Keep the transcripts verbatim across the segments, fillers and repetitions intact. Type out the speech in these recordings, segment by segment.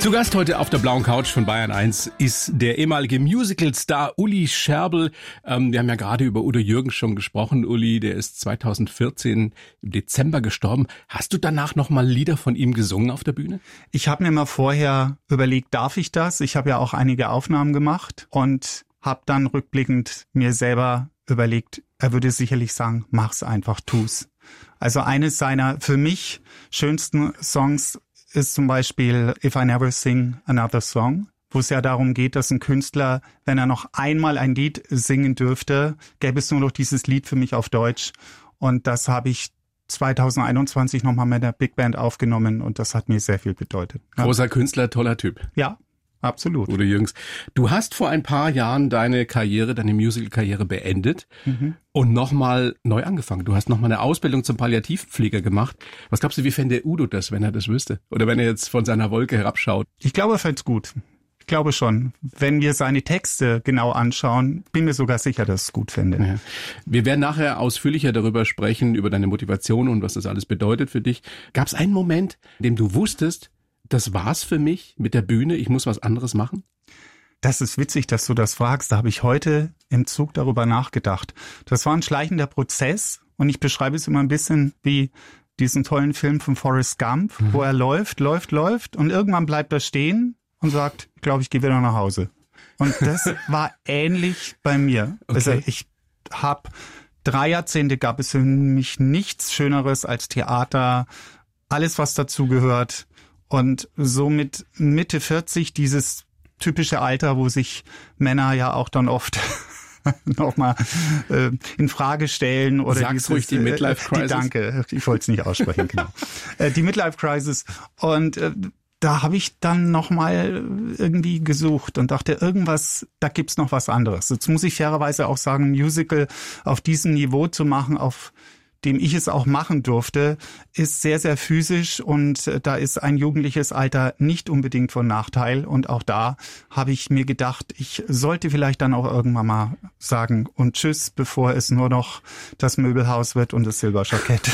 Zu Gast heute auf der blauen Couch von Bayern eins ist der ehemalige Musical-Star Uli Scherbel. Ähm, wir haben ja gerade über Udo Jürgens schon gesprochen. Uli, der ist zweitausendvierzehn im Dezember gestorben. Hast du danach nochmal Lieder von ihm gesungen auf der Bühne? Ich habe mir mal vorher überlegt, darf ich das? Ich habe ja auch einige Aufnahmen gemacht und habe dann rückblickend mir selber überlegt, er würde sicherlich sagen, mach's einfach, tu's. Also eines seiner für mich schönsten Songs ist zum Beispiel If I Never Sing Another Song, wo es ja darum geht, dass ein Künstler, wenn er noch einmal ein Lied singen dürfte, gäbe es nur noch dieses Lied für mich auf Deutsch. Und das habe ich zweitausendeinundzwanzig nochmal mit der Big Band aufgenommen und das hat mir sehr viel bedeutet. Ja. Großer Künstler, toller Typ. Ja, absolut. Udo Jürgens. Du hast vor ein paar Jahren deine Karriere, deine Musical-Karriere beendet mhm. und nochmal neu angefangen. Du hast nochmal eine Ausbildung zum Palliativpfleger gemacht. Was glaubst du, wie fände Udo das, wenn er das wüsste? Oder wenn er jetzt von seiner Wolke herabschaut? Ich glaube, er fände es gut. Ich glaube schon. Wenn wir seine Texte genau anschauen, bin mir sogar sicher, dass ich es gut fände. Ja. Wir werden nachher ausführlicher darüber sprechen, über deine Motivation und was das alles bedeutet für dich. Gab es einen Moment, in dem du wusstest, das war's für mich mit der Bühne, ich muss was anderes machen? Das ist witzig, dass du das fragst. Da habe ich heute im Zug darüber nachgedacht. Das war ein schleichender Prozess und ich beschreibe es immer ein bisschen wie diesen tollen Film von Forrest Gump, mhm. wo er läuft, läuft, läuft und irgendwann bleibt er stehen und sagt, ich glaube, ich gehe wieder nach Hause. Und das war ähnlich bei mir. Okay. Also ich habe drei Jahrzehnte gab es für mich nichts Schöneres als Theater, alles was dazu gehört. Und so mit Mitte vierzig, dieses typische Alter, wo sich Männer ja auch dann oft nochmal äh, in Frage stellen. Oder Sag's dieses, ruhig, die Midlife-Crisis. Die, danke, ich wollte es nicht aussprechen, genau. äh, die Midlife-Crisis. Und äh, da habe ich dann nochmal irgendwie gesucht und dachte, irgendwas, da gibt's noch was anderes. Jetzt muss ich fairerweise auch sagen, ein Musical auf diesem Niveau zu machen, auf dem ich es auch machen durfte, ist sehr, sehr physisch und da ist ein jugendliches Alter nicht unbedingt von Nachteil. Und auch da habe ich mir gedacht, ich sollte vielleicht dann auch irgendwann mal sagen und tschüss, bevor es nur noch das Möbelhaus wird und das Silberjackett.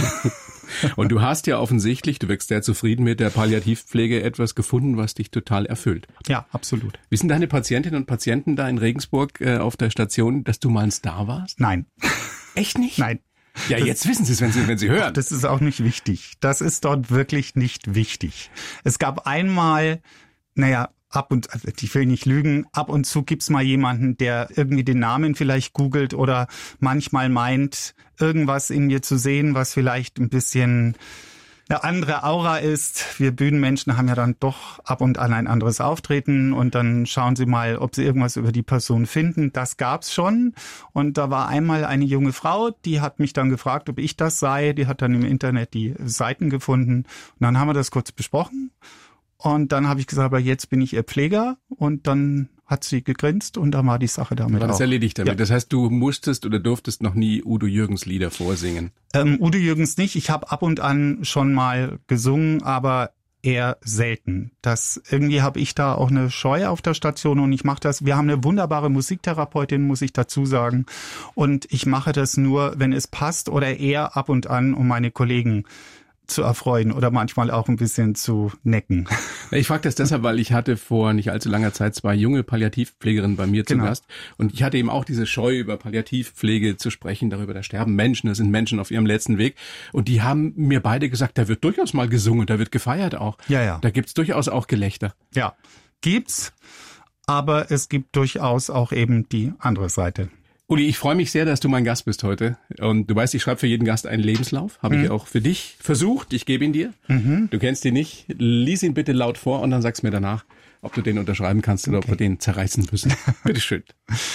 Und du hast ja offensichtlich, du wirkst sehr zufrieden mit der Palliativpflege, etwas gefunden, was dich total erfüllt. Ja, absolut. Wie sind deine Patientinnen und Patienten da in Regensburg äh, auf der Station, dass du mal ein Star warst? Nein. Echt nicht? Nein. Ja, das, jetzt wissen Sie es, wenn Sie, wenn Sie hören. Ach, das ist auch nicht wichtig. Das ist dort wirklich nicht wichtig. Es gab einmal, naja, ab und, also ich will nicht lügen, ab und zu gibt's mal jemanden, der irgendwie den Namen vielleicht googelt oder manchmal meint, irgendwas in mir zu sehen, was vielleicht ein bisschen eine andere Aura ist. Wir Bühnenmenschen haben ja dann doch ab und an ein anderes Auftreten und dann schauen sie mal, ob sie irgendwas über die Person finden. Das gab's schon. Und da war einmal eine junge Frau, die hat mich dann gefragt, ob ich das sei. Die hat dann im Internet die Seiten gefunden. Und dann haben wir das kurz besprochen. Und dann habe ich gesagt, aber jetzt bin ich ihr Pfleger. Und dann hat sie gegrinst und dann war die Sache damit war das auch erledigt damit. Ja. Das heißt, du musstest oder durftest noch nie Udo Jürgens Lieder vorsingen? Ähm, Udo Jürgens nicht. Ich habe ab und an schon mal gesungen, aber eher selten. Das irgendwie habe ich da auch eine Scheu auf der Station und ich mache das. Wir haben eine wunderbare Musiktherapeutin, muss ich dazu sagen. Und ich mache das nur, wenn es passt oder eher ab und an, um meine Kollegen zu erfreuen oder manchmal auch ein bisschen zu necken. Ich frage das deshalb, weil ich hatte vor nicht allzu langer Zeit zwei junge Palliativpflegerinnen bei mir zu Genau. Gast und ich hatte eben auch diese Scheu, über Palliativpflege zu sprechen, darüber, da sterben Menschen, das sind Menschen auf ihrem letzten Weg und die haben mir beide gesagt, da wird durchaus mal gesungen, da wird gefeiert auch. Ja, ja. Da gibt's durchaus auch Gelächter. Ja, gibt's, aber es gibt durchaus auch eben die andere Seite. Uli, ich freue mich sehr, dass du mein Gast bist heute. Und du weißt, ich schreibe für jeden Gast einen Lebenslauf. Habe mhm. ich auch für dich versucht. Ich gebe ihn dir. Mhm. Du kennst ihn nicht. Lies ihn bitte laut vor und dann sagst mir danach, ob du den unterschreiben kannst oder okay. ob wir den zerreißen müssen. Bitteschön.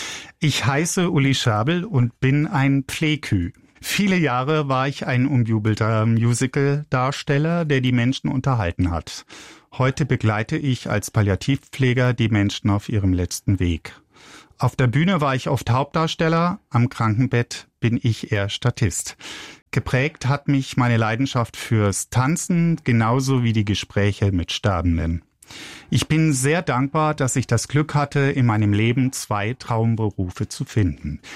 Ich heiße Uli Scherbel und bin ein Pflegkü. Viele Jahre war ich ein umjubelter Musical-Darsteller, der die Menschen unterhalten hat. Heute begleite ich als Palliativpfleger die Menschen auf ihrem letzten Weg. Auf der Bühne war ich oft Hauptdarsteller, am Krankenbett bin ich eher Statist. Geprägt hat mich meine Leidenschaft fürs Tanzen, genauso wie die Gespräche mit Sterbenden. Ich bin sehr dankbar, dass ich das Glück hatte, in meinem Leben zwei Traumberufe zu finden.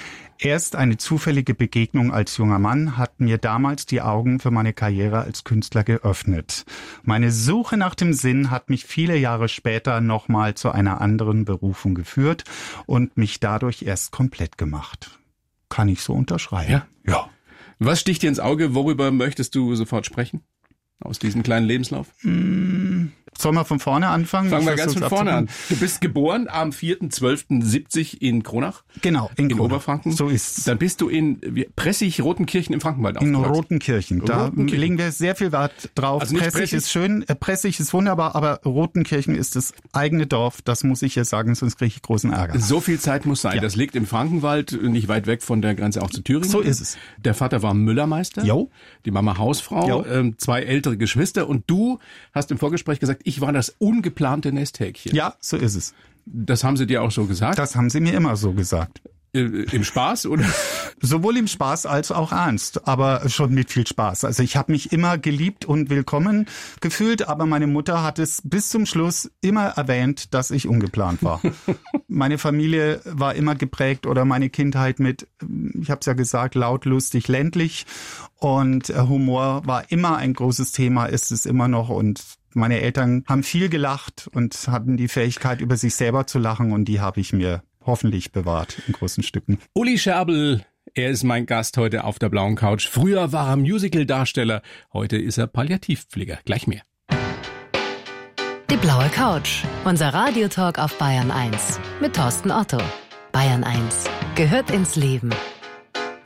Erst eine zufällige Begegnung als junger Mann hat mir damals die Augen für meine Karriere als Künstler geöffnet. Meine Suche nach dem Sinn hat mich viele Jahre später nochmal zu einer anderen Berufung geführt und mich dadurch erst komplett gemacht. Kann ich so unterschreiben. Ja. Ja. Was sticht dir ins Auge? Worüber möchtest du sofort sprechen? Aus diesem kleinen Lebenslauf? Mmh. Sollen wir von vorne anfangen? Fangen wir ganz von vorne an. Du bist geboren am vierten zwölften siebzig in Kronach. Genau, in, in Kronach. Oberfranken. So ist's. Dann bist du in Pressig-Rotenkirchen im Frankenwald aufgewachsen. In Rotenkirchen. Da Rotenkirchen. legen wir sehr viel Wert drauf. Also nicht Pressig, Pressig ist schön, äh, Pressig ist wunderbar, aber Rotenkirchen ist das eigene Dorf. Das muss ich hier sagen, sonst kriege ich großen Ärger. So viel Zeit muss sein. Ja. Das liegt im Frankenwald, nicht weit weg von der Grenze auch zu Thüringen. So ist es. Der Vater war Müllermeister. Jo. Die Mama Hausfrau. Ähm, zwei ältere Geschwister. Und du hast im Vorgespräch gesagt, ich war das ungeplante Nesthäkchen. Ja, so ist es. Das haben sie dir auch so gesagt? Das haben sie mir immer so gesagt. Äh, Im Spaß, oder? Sowohl im Spaß als auch ernst, aber schon mit viel Spaß. Also ich habe mich immer geliebt und willkommen gefühlt, aber meine Mutter hat es bis zum Schluss immer erwähnt, dass ich ungeplant war. Meine Familie war immer geprägt oder meine Kindheit mit, ich habe es ja gesagt, laut, lustig, ländlich und Humor war immer ein großes Thema, ist es immer noch und meine Eltern haben viel gelacht und hatten die Fähigkeit, über sich selber zu lachen und die habe ich mir hoffentlich bewahrt in großen Stücken. Uli Scherbel, er ist mein Gast heute auf der blauen Couch. Früher war er Musical-Darsteller, heute ist er Palliativpfleger. Gleich mehr. Die blaue Couch, unser Radiotalk auf Bayern eins mit Thorsten Otto. Bayern eins gehört ins Leben.